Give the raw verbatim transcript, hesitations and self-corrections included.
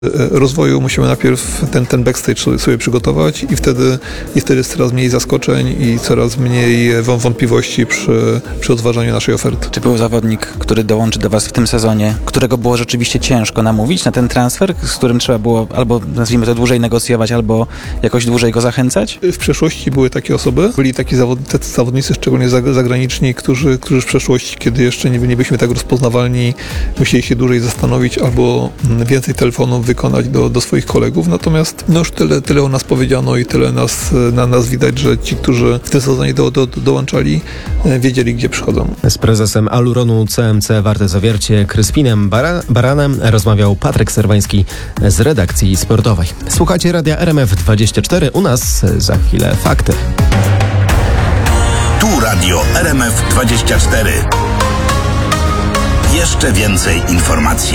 rozwoju musimy najpierw ten, ten backstage sobie przygotować i wtedy, i wtedy jest coraz mniej zaskoczeń i coraz mniej wątpliwości przy, przy odważaniu naszej oferty. Czy był zawodnik, który dołączy do Was w tym sezonie, którego było rzeczywiście ciężko namówić na ten transfer, z którym trzeba było albo, nazwijmy to, dłużej negocjować, albo jakoś dłużej go zachęcać? W przeszłości były takie osoby, byli taki zawod, zawodnicy, szczególnie zagraniczni, którzy, którzy w przeszłości, kiedy jeszcze nie, nie byliśmy tak rozpoznawalni, musieli się dłużej zastanowić albo więcej telefonów wykonać do, do swoich kolegów. Natomiast no już tyle, tyle o nas powiedziano i tyle nas, na nas widać, że ci, którzy w tym sezonie do, do, do, dołączali, wiedzieli, gdzie przychodzą. Z prezesem Aluronu C M C Warte Zawiercie Kryspinem Bara- Baranem rozmawiał Patryk Serwański z redakcji sportowej. Słuchacie Radia R M F dwadzieścia cztery, u nas za chwilę fakty. Tu Radio R M F dwadzieścia cztery. Jeszcze więcej informacji.